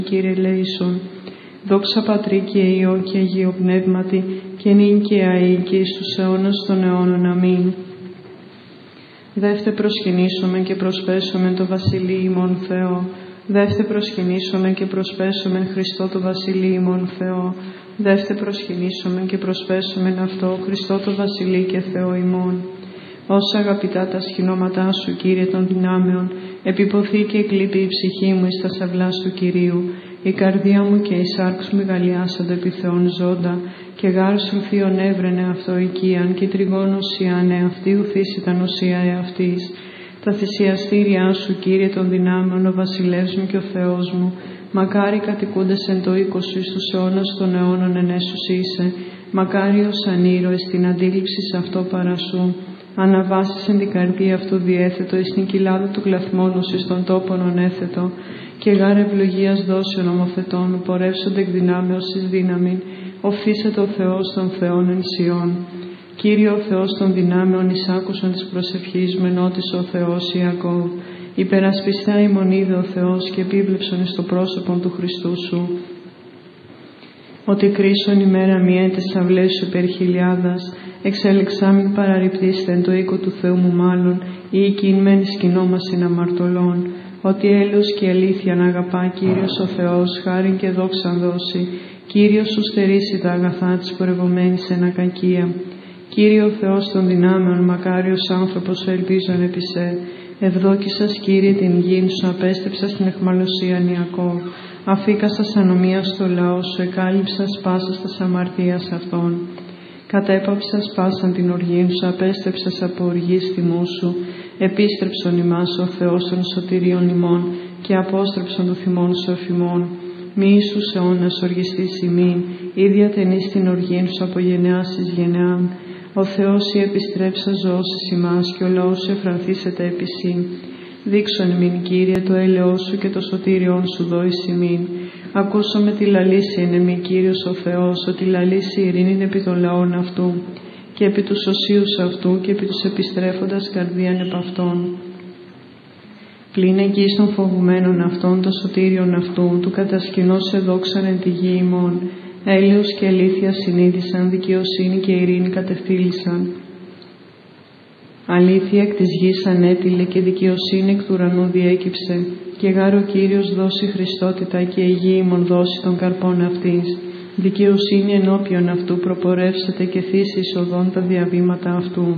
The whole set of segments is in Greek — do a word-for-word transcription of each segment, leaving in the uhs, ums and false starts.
Κύριε ελέησον. Δόξα Πατρί και Υιό και Αγίο Πνεύματι, και νυν και αεί και εις τους αιώνας των αιώνων. Αμήν. Δεύτε προσκυνήσομε και προσπέσομε το Βασιλεί ημών Θεό. Δεύτε προσκυνήσομε και προσπέσομε Χριστό το Βασιλεί ημών Θεό. Δεύτε προσκυνήσομε και προσπέσομε αυτό Χριστό το Βασιλεί και Θεό ημών. Όσα αγαπητά τα σχηνώματά σου, Κύριε των δυνάμεων, επιποθεί και εκλείπει η ψυχή μου εις τα σαυλάς του Κυρίου. Η καρδία μου και η σάρξ μου γαλλιάσαντο επί Θεόν ζώντα, και γάρσον θείον έβρενε αυτό οικίαν, και τριγών ουσιαν εαυτή ουθείς ήταν ουσία εαυτής. Τα θυσιαστήριά σου, Κύριε των δυνάμεων, ο βασιλεύς μου και ο Θεός μου, μακάρι κατοικούντες εν το οίκο σου εις τους αιώνας των αιώνων ενέσους είσαι, μακάριος ανήρωες την αντίληψη σε αυτό παρά σου. Αναβάσεις εν την καρδία αυτού διέθετο, εις την κοιλάδα του κλαθμόνος εις τον τόπον ονέθετο, και γάρ ευλογίας δώσεων ομοθετών, πορεύσονται εκ δυνάμεως εις δύναμην, οφείσεται ο Θεός των Θεών εν Σιών. Κύριε ο Θεός των δυνάμεων, εις άκουσον της προσευχής μου, ενώτης ο Θεός Ιακώβ. Υπερασπιστά ημών είδε ο Θεός, και επίβλεψον εις το πρόσωπον του Χριστού σου. Ότι κρίσον ημέρα μία εν τες αυλές σου υπέρ χιλιάδας, εξέλεξάμην παραρρυπτήστε εν το οίκο του Θεού μου μάλλον, ή εκείν μεν σκηνόμασιν αμαρτωλών. Ότι έλεος και αλήθεια να αγαπά Κύριος ο Θεός, χάριν και δόξαν δώσει. Κύριος σου στερήσει τα αγαθά της πορευομένης εν ακακία. Κύριε ο Θεός των δυνάμεων, μακάριος άνθρωπος σου ελπίζον επί σε. Ευδόκησας, Κύριε, την γην σου, απέστρεψας την αιχμαλωσίαν Ιακώβ. Αφήκασας ανομία στο λαό σου, εκάλυψας πάσας τας αμαρτίας αυτών. Κατέπαυσας πάσαν την οργήν σου, απέστρεψας από οργής θυμού σου. Επίστρεψον ημάς ο Θεός των σωτηρίων ημών, και απόστρεψον του θυμών σου εφημών. Μη Ιησούς αιώνας οργιστής ημίν, ίδια ταινής την οργήν σου από γενεάς εις γενεάν. Ο Θεός η επιστρέψα ζωώσεις ημάς, και ο λαός σου εφρανθήσεται επί σύ. Δείξον ημίν, Κύριε, το έλεος σου και το σωτήριον σου δώεις ημίν. Ακούσαμε τη λαλήσει εν εμεί, Κύριος ο Θεός, ότι λαλήσει ειρήνην επί των λαών αυτού, και επί τους οσίους αυτού, και επί τους επιστρέφοντας καρδίαν επ' αυτών. Πλην εγγύς των φοβουμένων αυτών, το σωτήριον αυτού, του κατασκηνώς εδόξαν εν τη γη ημών. Έλεος και αλήθεια συνείδησαν, δικαιοσύνη και ειρήνη κατεφύλισαν. Αλήθεια εκ της γης ανέτειλε, και δικαιοσύνη εκ του ουρανού διέκυψε. Και γάρ ο Κύριος δώσει Χριστότητα, και η γη ημών δώσει των καρπών αυτής. Δικαιοσύνη ενώπιον αυτού προπορεύσεται, και θύσει εις οδόν τα διαβήματα αυτού.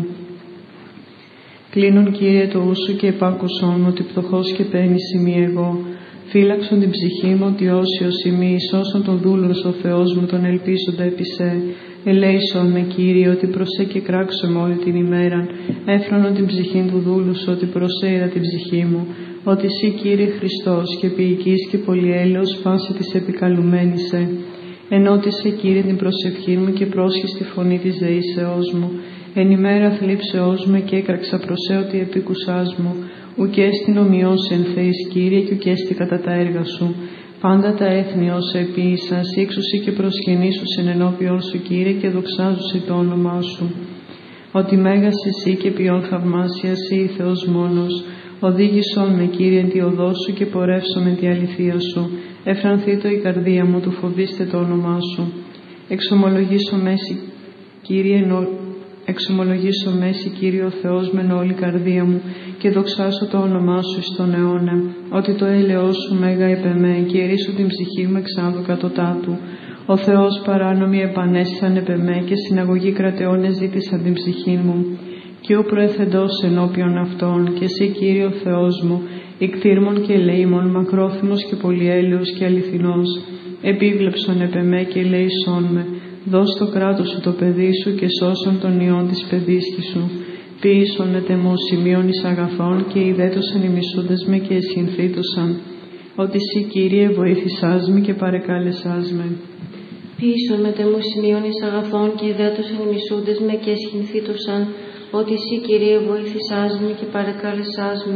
Κλείνον, Κύριε, το ούσου και επάκουσον, ότι πτωχός και πένης ημί εγώ. Φύλαξον την ψυχή μου, ότι όσιος ημί, σώσον τον δούλον ο Θεός μου, τον ελπίζοντα επί σε. Ελέησον με, Κύριε, ότι προσέ και κράξομαι όλη την ημέραν. Έφρανον την ψυχήν του δούλου σου, ότι προσέειρα την ψυχή μου. Ότι σύ, Κύριε Χριστός, και ποιητής και πολυέλεος, φάση της επικαλουμένης σε. Ενώτισε, Κύριε, την προσευχή μου, και πρόσχεις τη φωνή της δεήσεώς μου. Εν ημέρα θλίψεώς μου, και έκραξα προσέ ότι επίκουσάς μου. Ουκ έστιν ομοιός εν Θεής, Κύριε, και ουκ έστι κατά τα έργα σου. Πάντα τα έθνη όσα επίησας, ύξουσι και προσκυνήσουσιν ενώπιον σου, Κύριε, και δοξάζουσι το όνομά σου. Ότι μέγας εσύ και ποιόν θαυμάσια σύ, Θεός μόνος. Οδήγησον με, Κύριε, εν τη οδό σου, και πορεύσω με τη αληθεία σου. Εφρανθήτω η καρδία μου, του φοβήστε το όνομά σου. Εξομολογήσω μέση, Κύριε, νο... Εξομολογήσω μέση, Κύριε ο Θεός, μεν όλη η καρδία μου, και δοξάσω το όνομά σου εις τον αιώνα. Ότι το έλεος σου μέγα επ' εμέ, και ερίσω την ψυχή μου εξάδου κατωτάτου. Ο Θεός παράνομοι επανέστησαν επ' εμέ, και συναγωγή κρατεώνες ζήτησαν την ψυχή μου. Και ο προεθεντός ενώπιον αυτών, και εσύ, Κύριε ο Θεός μου, ικτήρμων και ελεήμων, μακρόθυμος και πολυέλεος και αληθινός. Επίβλεψον επ' εμέ και ελέησόν με. Δώσ' το κράτος σου το παιδί σου, και σώσον τον ιόν της παιδίσκη σου. Ποιήσον εταιμό σημείων εις αγαθών, και ιδέτωσαν οι μισούντες με, και εσχυνθήτωσαν. Ότι σύ, Κύριε, βοήθησάς με, και παρεκάλεσάς με. Ποιήσον μετεμού σημείων εις αγαθών, και ιδέτωσαν οι μισούντες με, και εσχυνθήτωσαν. Ότι σύ, Κύριε, βοήθησάς με, και παρεκάλεσάς με.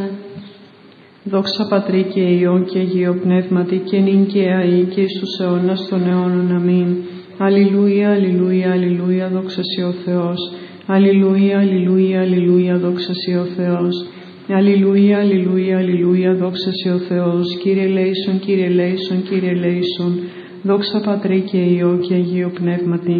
Δόξα Πατρί και Υιό και Αγίο Πνεύματι, και νυν και αεί και εις τους αιώνας των αιώνων. Αμήν. Αλληλούια, αλληλούια, αλληλούια, δόξα σοι ο Θεός. Αλληλούια, αλληλούια, αλληλούια, δόξα σοι ο Θεός. Αλληλούια, αλληλούια, αλληλούια, δόξα σε ο Θεός. Κύριε ελέησον, Κύριε ελέησον, Κύριε ελέησον. Δόξα Πατρί και Υιό και Αγίο Πνεύματι.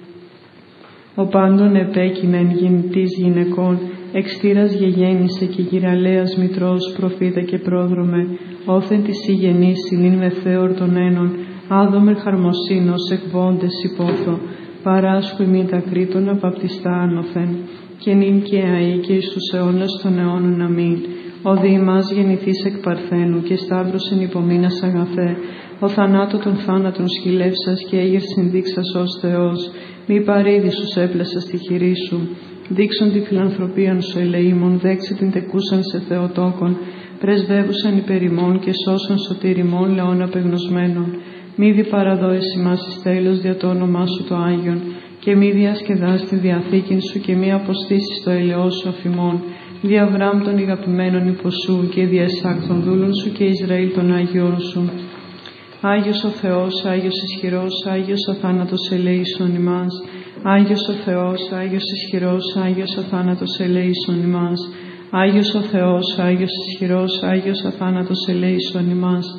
Ο πάντων επέκειμεν γεννητής γυναικών, εξτήρας γεγέννησε και γυραλέας μητρός, προφήτα και πρόδρομε, όθεν της η γεννήση, νυν με θέορ των ένων, άδομερ χαρμοσύνος εκβόντες υπόθω, παράσχου ημί τα κρήτων απαπτιστά άνωθεν, και νυν και αεί και εις τους αιώνας των αιώνων αμήν. Ο δι ημάς γεννηθείς εκ Παρθένου και σταύρωσεν υπομείνας αγαθέ, ο θανάτω των θάνατων σκυλεύσας και έγερσιν δείξας ως Θεός, μη παρήδησους έπλασα στη χειρή σου. Δείξον τη φιλανθρωπίαν σου ελεήμων, δέξε την τεκούσαν σε Θεοτόκον, πρεσβεύουσαν υπερημών και σώσον σωτηριμών λαών απεγνωσμένων. Μη δι παραδόες ημάς εις τέλος δια το όνομά σου το Άγιον, και μη διασκεδάς τη διαθήκην σου και μη αποστήσεις το ελαιό σου αφημών, δια Αβραάμ των ηγαπημένων υποσού και δια Ισαάκ των δούλων σου και Ισραήλ των Άγιών σου. Άγιος ο Θεός, Άγιος ισχυρός, Άγιος αθάνατος ελέησον ημάς. Άγιος ο Θεός, Άγιος ισχυρός, Άγιος αθάνατος ελέησον ημάς. Άγιος ο Θεός, Άγιος ισχυρός, Άγιος αθάνατος ελέησον ημάς.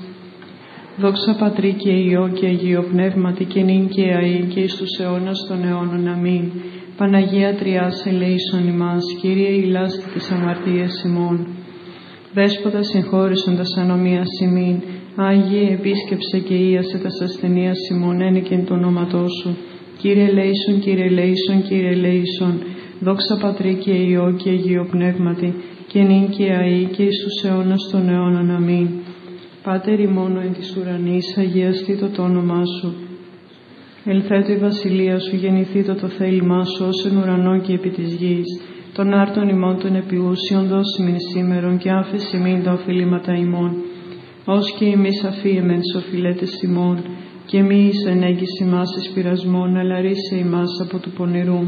Δόξα Πατρί και Υιό και Αγίο Πνεύματι και νυν και αεί και εις τους αιώνας των αιώνων αμήν. Παναγία Τριάς ελέησον ημάς, Κύριε ηλάστη της αμαρτίας ημών. Δέσποτα συγχώρησοντας ανομίας ημίν, Άγιε επίσκεψε και ίασε τας ασθενείας ημών ένικεν το ονόματό σου. Κύριε ελέησον, Κύριε ελέησον, Κύριε ελέησον. Δόξα Πατρί και Υιό και Αγίο Πνεύματι και νυν και αεί και εις τους αιώνας των αιώνων αμήν. Πάτερ ημών εν της ουρανής, αγιαστήτω το όνομά σου. Ελθέτω η βασιλεία σου, γεννηθήτω το θέλημά σου ως εν ουρανό και επί της γης. Των άρτων ημών των επιούσιων δώσιμην σήμερον και άφεση μην τα οφειλήματα ημών. Ως και εμείς αφίεμεν σ' οφειλέτες ημών, και μη εις ενέγγις ημάς εις πειρασμόν, αλλά ρίσε ημάς από του πονηρού.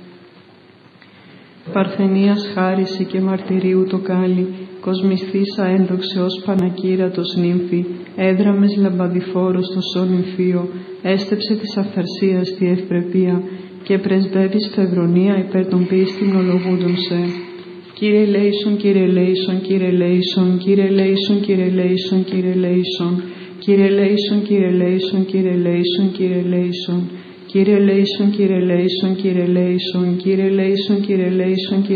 Παρθενίας χάρισε και μαρτυρίου το κάλλι, κοσμισθήσα ένδοξε ως πανακύρατος νύμφη, έδραμες λαμπαδιφόρος το σόν νυμφίο, έστεψε της αυθαρσίας τη ευπρεπία, και πρεσβεύεις φευρονία υπέρ των πίστην ολογούντων σε. Κύριε ελέησον, Κύριε ελέησον, Κύριε ελέησον, Κύριε ελέησον, Κύριε ελέησον, Κύριε ελέησον, Κύριε ελέησον, Κύριε ελέησον, Κύριε ελέησον, Κύριε ελέησον, Κύριε ελέησον, Κύριε ελέησον, Κύριε ελέησον, Κύριε ελέησον, Κύριε ελέησον,